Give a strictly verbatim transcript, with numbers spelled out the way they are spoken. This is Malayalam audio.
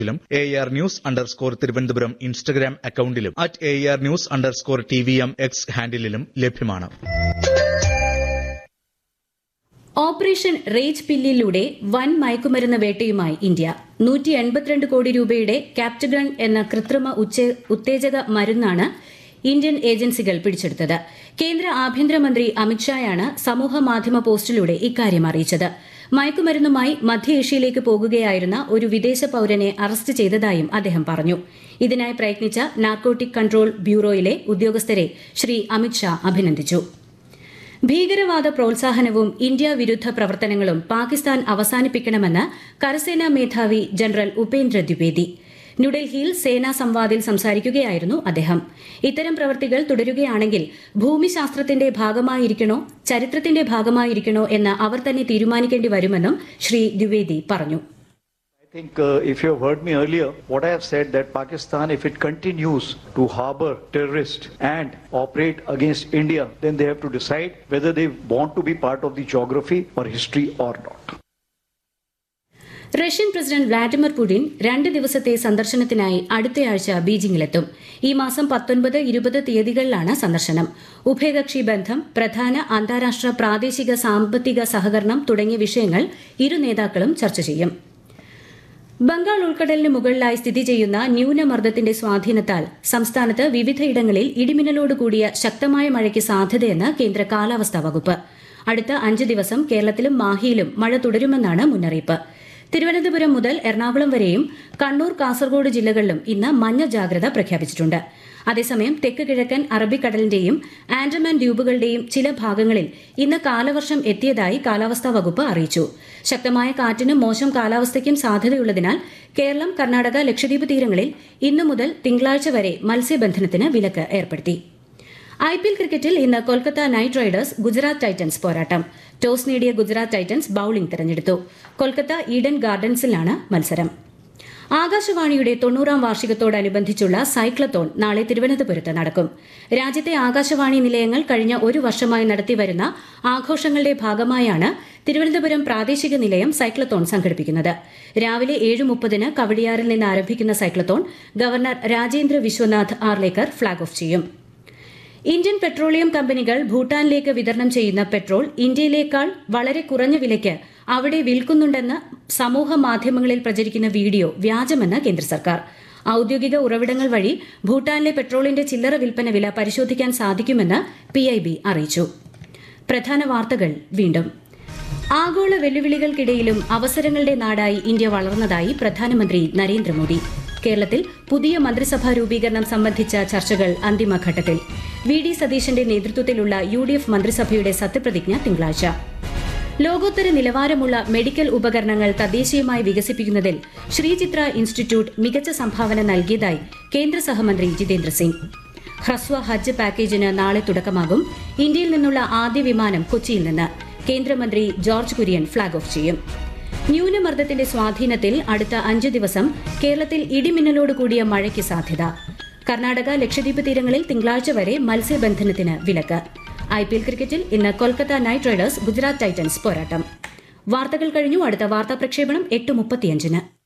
ിലും A R news underscore Thiruvananthapuram Instagram അക്കൌണ്ടിലും at A R news underscore T V M X ഹാൻഡിലും ലഭ്യമാണ്. ഓപ്പറേഷൻ റേജ് പില്ലിലൂടെ വൻ മയക്കുമരുന്ന് വേട്ടയുമായി ഇന്ത്യ. നൂറ്റി എൺപത്തിരണ്ട് കോടി രൂപയുടെ ക്യാപ്റ്റഗൺ എന്ന കൃത്രിമ ഉത്തേജക മരുന്നാണ് ഇന്ത്യൻ ഏജൻസികൾ പിടിച്ചെടുത്തത്. കേന്ദ്ര ആഭ്യന്തരമന്ത്രി അമിത്ഷായാണ് സമൂഹ മാധ്യമ പോസ്റ്റിലൂടെ ഇക്കാര്യം അറിയിച്ചത്. മയക്കുമരുന്നുമായി മധ്യേഷ്യയിലേക്ക് പോകുകയായിരുന്ന ഒരു വിദേശ പൌരനെ അറസ്റ്റ് ചെയ്തതായും അദ്ദേഹം പറഞ്ഞു. ഇതിനായി പ്രയത്നിച്ച നാർക്കോട്ടിക് കൺട്രോൾ ബ്യൂറോയിലെ ഉദ്യോഗസ്ഥരെ ശ്രീ അമിത്ഷാ അഭിനന്ദിച്ചു. ഭീകരവാദ പ്രോത്സാഹനവും ഇന്ത്യ വിരുദ്ധ പ്രവർത്തനങ്ങളും പാകിസ്ഥാൻ അവസാനിപ്പിക്കണമെന്ന് കരസേനാ മേധാവി ജനറൽ ഉപേന്ദ്ര ദ്വിവേദി. ന്യൂഡൽഹിയിൽ സേനാ സംവാദിൽ സംസാരിക്കുകയായിരുന്നു അദ്ദേഹം. ഇത്തരം പ്രവൃത്തികൾ തുടരുകയാണെങ്കിൽ ഭൂമിശാസ്ത്രത്തിന്റെ ഭാഗമായിരിക്കണോ ചരിത്രത്തിന്റെ ഭാഗമായിരിക്കണോ എന്ന് അവർ തന്നെ തീരുമാനിക്കേണ്ടി വരുമെന്നും ശ്രീ ദ്വിവേദി പറഞ്ഞു. I think uh, if you have heard me earlier, what I have said that Pakistan, if it continues to harbor terrorists and operate against India, then they have to decide whether they want to be part of the geography or history or not. Russian president Vladimir Putin രണ്ട് ദിവസത്തെ സന്ദർശനത്തിനായി അടുത്തയാഴ്ച ബീജിംഗിലെത്തും. ഈ മാസം പത്തൊൻപത് ഇരുപത് തീയതികളിലാണ് സന്ദർശനം. ഉഭയകക്ഷി ബന്ധം, പ്രധാന അന്താരാഷ്ട്ര പ്രാദേശിക സാമ്പത്തിക സഹകരണം തുടങ്ങിയ വിഷയങ്ങൾ ഇരു നേതാക്കളും ചർച്ച ചെയ്യും. ബംഗാൾ ഉൾക്കടലിന് മുകളിലായി സ്ഥിതി ചെയ്യുന്ന ന്യൂനമർദ്ദത്തിന്റെ സ്വാധീനത്താൽ സംസ്ഥാനത്ത് വിവിധയിടങ്ങളിൽ ഇടിമിന്നലോടുകൂടിയ ശക്തമായ മഴയ്ക്ക് സാധ്യതയെന്ന് കേന്ദ്ര കാലാവസ്ഥാ വകുപ്പ്. അടുത്ത അഞ്ച് ദിവസം കേരളത്തിലും മാഹിയിലും മഴ തുടരുമെന്നാണ് മുന്നറിയിപ്പ്. തിരുവനന്തപുരം മുതൽ എറണാകുളം വരെയും കണ്ണൂർ, കാസർഗോഡ് ജില്ലകളിലും ഇന്ന് മഞ്ഞ ജാഗ്രത പ്രഖ്യാപിച്ചിട്ടുണ്ട്. അതേസമയം തെക്ക് കിഴക്കൻ അറബിക്കടലിന്റെയും ആൻഡമാൻ ദ്വീപുകളുടെയും ചില ഭാഗങ്ങളിൽ ഇന്ന് കാലവർഷം എത്തിയതായി കാലാവസ്ഥാ വകുപ്പ് അറിയിച്ചു. ശക്തമായ കാറ്റിനും മോശം കാലാവസ്ഥയ്ക്കും സാധ്യതയുള്ളതിനാൽ കേരളം, കർണാടക, ലക്ഷദ്വീപ് തീരങ്ങളിൽ ഇന്നു മുതൽ തിങ്കളാഴ്ച വരെ മത്സ്യബന്ധനത്തിന് വിലക്ക് ഏർപ്പെടുത്തി. ഐ പി എൽ ക്രിക്കറ്റിൽ ഇന്ന് Kolkata night Riders Gujarat Titans പോരാട്ടം. ടോസ് നേടിയ ഗുജറാത്ത് ടൈറ്റൻസ് ബൌളിംഗ് തെരഞ്ഞെടുത്തു. കൊൽക്കത്ത ഈഡൻ ഗാർഡൻസിലാണ് മത്സരം. ആകാശവാണിയുടെ തൊണ്ണൂറാം വാർഷികത്തോടനുബന്ധിച്ചുള്ള സൈക്ലത്തോൺ നാളെ തിരുവനന്തപുരത്ത് നടക്കും. രാജ്യത്തെ ആകാശവാണി നിലയങ്ങൾ കഴിഞ്ഞ ഒരു വർഷമായി നടത്തിവരുന്ന ആഘോഷങ്ങളുടെ ഭാഗമായാണ് തിരുവനന്തപുരം പ്രാദേശിക നിലയം സൈക്ലത്തോൺ സംഘടിപ്പിക്കുന്നത്. രാവിലെ ഏഴ് മുപ്പതിന് കവടിയാറിൽ നിന്ന് ആരംഭിക്കുന്ന cyclothon governor Rajendra Vishwanath Arlekar flag off ചെയ്യും. ഇന്ത്യൻ പെട്രോളിയം കമ്പനികൾ ഭൂട്ടാനിലേക്ക് വിതരണം ചെയ്യുന്ന പെട്രോൾ ഇന്ത്യയിലേക്കാൾ വളരെ കുറഞ്ഞ വിലയ്ക്ക് അവിടെ വിൽക്കുന്നുണ്ടെന്ന് സമൂഹ മാധ്യമങ്ങളിൽ പ്രചരിക്കുന്ന വീഡിയോ വ്യാജമെന്ന് കേന്ദ്ര സർക്കാർ. ഔദ്യോഗിക ഉറവിടങ്ങൾ വഴി ഭൂട്ടാനിലെ പെട്രോളിന്റെ ചില്ലറ വിൽപ്പന വില പരിശോധിക്കാൻ സാധിക്കുമെന്ന് പി ഐ ബി അറിയിച്ചു. പ്രധാന വാർത്തകൾ വീണ്ടും. ആഗോള വെല്ലുവിളികൾക്കിടയിലും അവസരങ്ങളുടെ നാടായി ഇന്ത്യ വളർന്നതായി പ്രധാനമന്ത്രി നരേന്ദ്രമോദി. കേരളത്തിൽ പുതിയ മന്ത്രിസഭാ രൂപീകരണം സംബന്ധിച്ച ചർച്ചകൾ അന്തിമഘട്ടത്തിൽ. വി ഡി സതീശന്റെ നേതൃത്വത്തിലുള്ള യു ഡി എഫ് മന്ത്രിസഭയുടെ സത്യപ്രതിജ്ഞ തിങ്കളാഴ്ച. ലോകോത്തര നിലവാരമുള്ള മെഡിക്കൽ ഉപകരണങ്ങൾ തദ്ദേശീയമായി വികസിപ്പിക്കുന്നതിൽ ശ്രീചിത്ര ഇൻസ്റ്റിറ്റ്യൂട്ട് മികച്ച സംഭാവന നൽകിയതായി കേന്ദ്ര സഹമന്ത്രി ജിതേന്ദ്ര സിംഗ്. ഹ്രസ്വ ഹജ്ജ് പാക്കേജിന് നാളെ തുടക്കമാകും. ഇന്ത്യയിൽ നിന്നുള്ള ആദ്യ വിമാനം കൊച്ചിയിൽ നിന്ന്. കേന്ദ്രമന്ത്രി ജോർജ് കുര്യൻ ഫ്ളാഗ് ഓഫ് ചെയ്യും. ന്യൂനമർദ്ദത്തിന്റെ സ്വാധീനത്തിൽ അടുത്ത അഞ്ചു ദിവസം കേരളത്തിൽ ഇടിമിന്നലോട് കൂടിയ മഴയ്ക്ക് സാധ്യത. കർണാടക, ലക്ഷദ്വീപ് തീരങ്ങളിൽ തിങ്കളാഴ്ച വരെ മത്സ്യബന്ധനത്തിന് വിലക്ക്. ഐ പി എൽ ക്രിക്കറ്റിൽ ഇന്ന് Kolkata night Riders Gujarat Titans പോരാട്ടം. വാർത്തകൾ കഴിഞ്ഞു. അടുത്ത വാർത്താ പ്രക്ഷേപണം എട്ട് മുപ്പത്തിയഞ്ചിന്.